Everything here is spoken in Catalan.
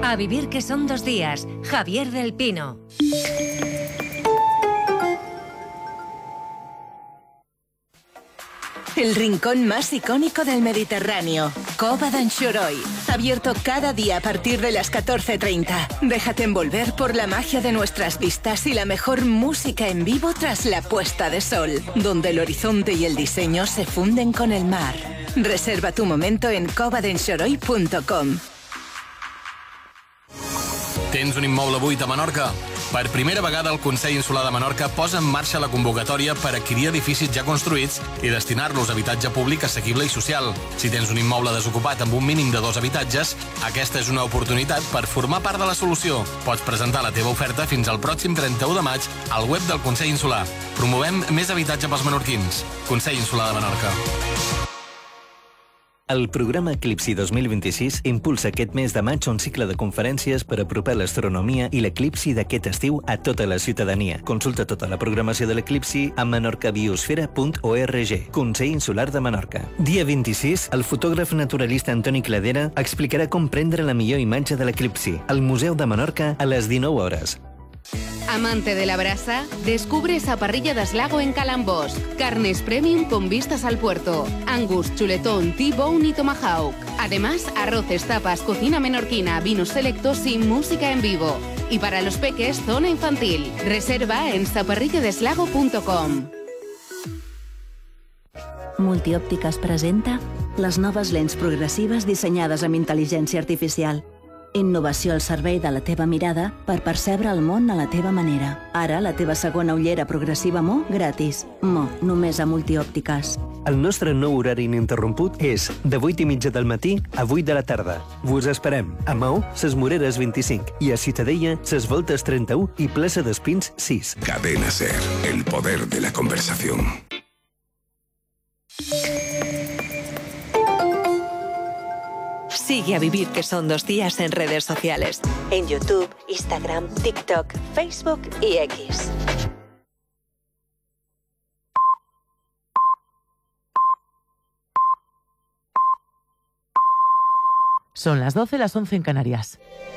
A vivir que son 2 días. Javier del Pino. El rincón más icónico del Mediterráneo, Cova d'Anxoroy. Abierto cada día a partir de las 14:30. Déjate envolver por la magia de nuestras vistas y la mejor música en vivo tras la puesta de sol, donde el horizonte y el diseño se funden con el mar. Reserva tu momento en covadenxoroy.com. Tens un immoble buit a Menorca? Per primera vegada el Consell Insular de Menorca posa en marxa la convocatòria per adquirir edificis ja construïts i destinar-los a habitatge públic assequible i social. Si tens un immoble desocupat amb un mínim de 2 habitatges, aquesta és una oportunitat per formar part de la solució. Pots presentar la teva oferta fins al pròxim 31 de maig al web del Consell Insular. Promovem més habitatge pels menorquins. Consell Insular de Menorca. El programa Eclipsi 2026 impulsa aquest mes de maig un cicle de conferències per apropar l'astronomia i l'eclipsi d'aquest estiu a tota la ciutadania. Consulta tota la programació de l'eclipsi a menorcabiosfera.org. Consell Insular de Menorca. Dia 26, el fotògraf naturalista Antoni Cladera explicarà com prendre la millor imatge de l'eclipsi al Museu de Menorca a les 19 hores. Amante de la brasa, descubre esa parrilla de Aslago en Calambós. Carnes premium con vistas al puerto. Angus, chuletón, T-bone y tomahawk. Además, arroces, tapas, cocina menorquina, vinos selectos y música en vivo. Y para los peques, zona infantil. Reserva en saparrilladeslago.com. Multiòptiques presenta les noves lents progressives dissenyades amb intel·ligència artificial. Innovació al servei de la teva mirada per percebre el món a la teva manera. Ara, la teva segona ullera progressiva Mo gratis. Mo, només a Multiòptiques. El nostre nou horari ininterromput és de 8:30 del matí a 8 de la tarda. Vos esperem a Maó, Ses Moreres 25 i a Ciutadella, Ses Voltes 31 i Plaça d'Espins 6. Cadena SER, el poder de la conversación. Sigue A Vivir que son 2 días en redes sociales. En YouTube, Instagram, TikTok, Facebook y X. Son las 12, las 11 en Canarias.